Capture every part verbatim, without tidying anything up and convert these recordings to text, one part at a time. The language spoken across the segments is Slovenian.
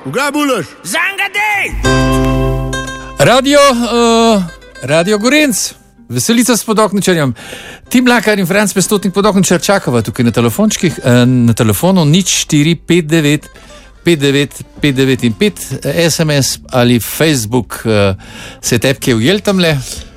Kaj bulaš? Zangadej! Radio, uh, Radio Gorenc, veselica s Podokničarjem. Tim Mlakar in Franc Pestotnik Podokničar čakava tukaj na telefončkih, uh, na telefonu nič štiri pet devet pet devet pet devet in pet, es em es ali Facebook, uh, se tepke ujel tamle.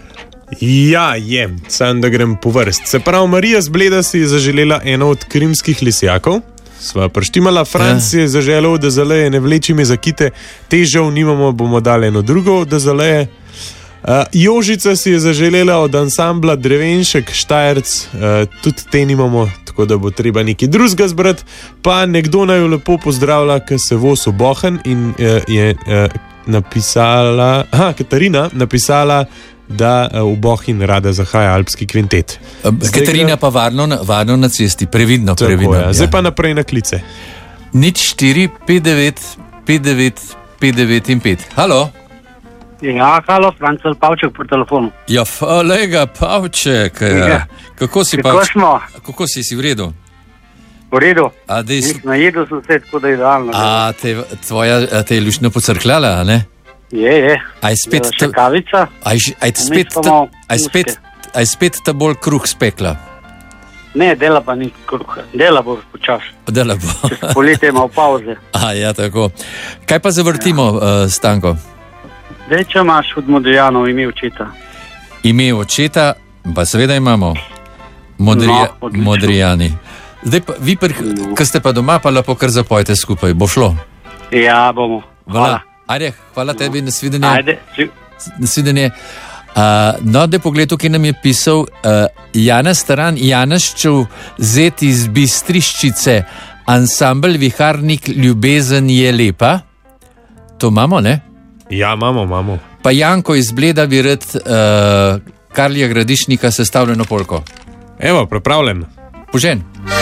Ja, je, sam da grem po vrst. Se pravi, Marija Zbleda si je zaželela eno od krimskih lisjakov. Sva preštimala, Franc je zaželel, da zaleje, ne vleči me za kite, težav nimamo, bomo dali eno drugo, da zaleje. Uh, Jožica si je zaželela od ansambla Drevenšek, Štajerc, uh, tudi te nimamo, tako da bo treba nekaj drugega zbrati. Pa nekdo naj jo lepo pozdravlja, ker se voz v Bohen in uh, je uh, napisala, aha, Katarina napisala, da v Bohin rada zahaja alpski kvintet. Katarina pa varno, varno na cesti, previdno, tako, previdno. Ja. Zdaj pa naprej na klice. nič štiri pet devet pet devet pet devet in pet. Halo? Ja, halo, Francel Pavček po telefonu. Ja, lega, Pavček. Ja. Kako si, Kako Pavček? smo? Kako si, si v redu? V redu. A, dej, najedel sem se, tako da je idealno. A te, tvoja, a te je lušno pocrkljala, a ne? Je, je. Aj spet ta kavica. Aj, aj spet ta, aj spet, aj spet ta bolj kruh spekla. Ne, dela pa ni kruha. Dela bo počas. Dela bo. Poletje ima v pauze. A ja, tako. Kaj pa zavrtimo, ja. uh, Stanko? Zdaj, če imaš od Modrijanov ime očeta. Ime očeta, pa seveda imamo. Modrija, no, Modrijani. Zdaj pa, vi, no. Ko ste pa doma, pa lepo kar zapojte skupaj. Bo šlo? Ja, bomo. Hvala. Ajde, hvala tebi, nasvidenje. Ajde, nasvidenje. Uh, no, da pogled, ki nam je pisal uh, Janez Staran, Janeščev, zet iz Bistriščice, ansambl Viharnik, ljubezen je lepa. To imamo, ne? Ja, imamo, imamo. Pa Janko iz Bleda bi rad uh, Karlija Gradišnika sestavljeno polko. Evo, pripravljen. Požen.